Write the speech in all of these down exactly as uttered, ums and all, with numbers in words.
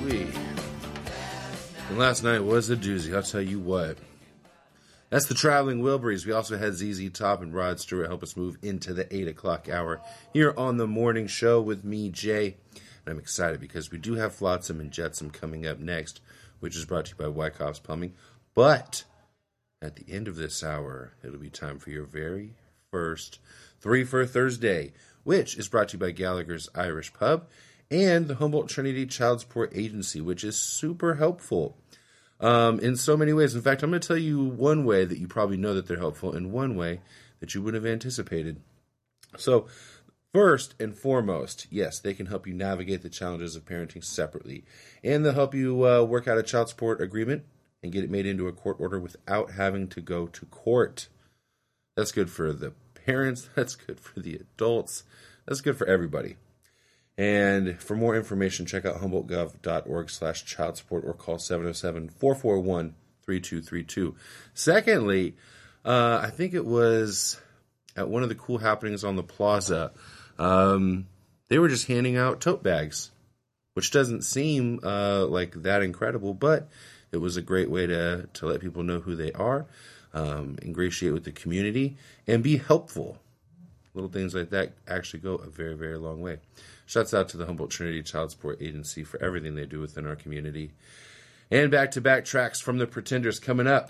Ooh-wee. And last night was a doozy, I'll tell you what. That's the Traveling Wilburys. We also had Z Z Top and Rod Stewart help us move into the eight o'clock hour here on the morning show with me, Jay. And I'm excited because we do have Flotsam and Jetsam coming up next, which is brought to you by Wyckoff's Plumbing. But at the end of this hour, it'll be time for your very first Three for Thursday, which is brought to you by Gallagher's Irish Pub and the Humboldt Trinity Child Support Agency, which is super helpful um, in so many ways. In fact, I'm going to tell you one way that you probably know that they're helpful and one way that you wouldn't have anticipated. So, first and foremost, yes, they can help you navigate the challenges of parenting separately, and they'll help you uh, work out a child support agreement and get it made into a court order without having to go to court. That's good for the parents, that's good for the adults, that's good for everybody. And for more information, check out humboldtgov.org slash child support or call seven oh seven, four four one, three two three two. Secondly, uh, I think it was at one of the cool happenings on the plaza, um, they were just handing out tote bags, which doesn't seem uh, like that incredible, but it was a great way to, to let people know who they are, um, ingratiate with the community, and be helpful. Little things like that actually go a very, very long way. Shouts out to the Humboldt Trinity Child Support Agency for everything they do within our community. And back-to-back tracks from the Pretenders coming up.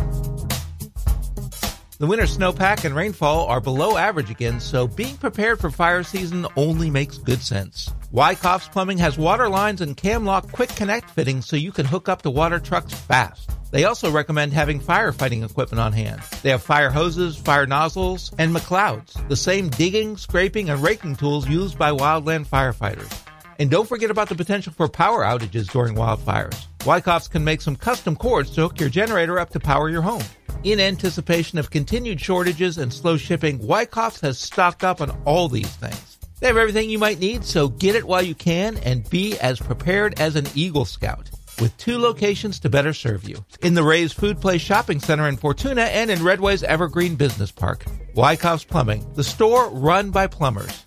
The winter snowpack and rainfall are below average again, so being prepared for fire season only makes good sense. Wyckoff's Plumbing has water lines and Camlock quick connect fittings so you can hook up to water trucks fast. They also recommend having firefighting equipment on hand. They have fire hoses, fire nozzles, and McLeods, the same digging, scraping, and raking tools used by wildland firefighters. And don't forget about the potential for power outages during wildfires. Wyckoff's can make some custom cords to hook your generator up to power your home. In anticipation of continued shortages and slow shipping, Wyckoff's has stocked up on all these things. They have everything you might need, so get it while you can and be as prepared as an Eagle Scout. With two locations to better serve you. In the Ray's Food Place Shopping Center in Fortuna and in Redway's Evergreen Business Park. Wyckoff's Plumbing, the store run by plumbers.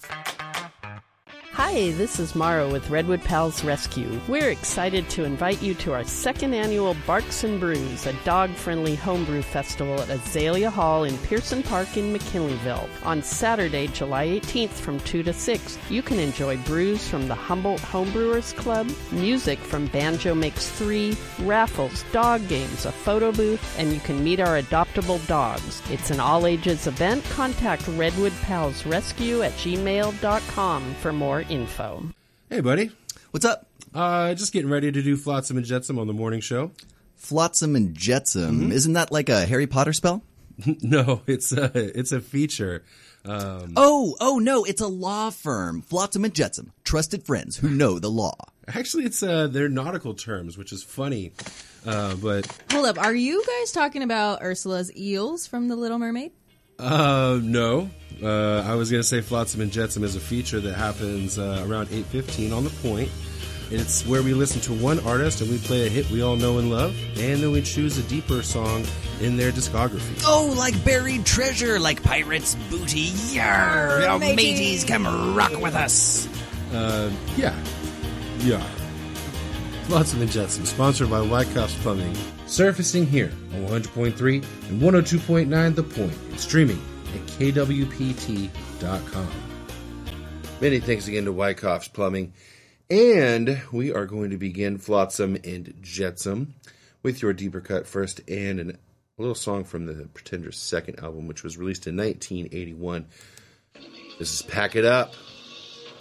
Hi, this is Mara with Redwood Pals Rescue. We're excited to invite you to our second annual Barks and Brews, a dog-friendly homebrew festival at Azalea Hall in Pearson Park in McKinleyville. On Saturday, July eighteenth from two to six, you can enjoy brews from the Humboldt Homebrewers Club, music from Banjo Makes Three, raffles, dog games, a photo booth, and you can meet our adoptable dogs. It's an all-ages event. Contact Redwood Pals Rescue at gmail dot com for more info. Hey, buddy. What's up? Uh, just getting ready to do Flotsam and Jetsam on the morning show. Flotsam and Jetsam. Mm-hmm. Isn't that like a Harry Potter spell? No, it's a, it's a feature. Um, oh, oh no, it's a law firm. Flotsam and Jetsam. Trusted friends who know the law. Actually, it's uh, they're nautical terms, which is funny. Uh, but Hold up. Are you guys talking about Ursula's eels from The Little Mermaid? Uh, no. Uh, I was going to say Flotsam and Jetsam is a feature that happens uh, around eight fifteen on The Point. It's where we listen to one artist and we play a hit we all know and love, and then we choose a deeper song in their discography. Oh, like buried treasure, like pirates' booty. Yarr! Oh, mateys, come rock with us. Uh, yeah. Yeah. Flotsam and Jetsam, sponsored by Wyckoff's Plumbing. Surfacing here on one hundred point three and one oh two point nine The Point, and streaming at K W P T dot com. Many thanks again to Wyckoff's Plumbing. And we are going to begin Flotsam and Jetsam with your deeper cut first and an, a little song from the Pretenders' second album, which was released in nineteen eighty-one. This is Pack It Up.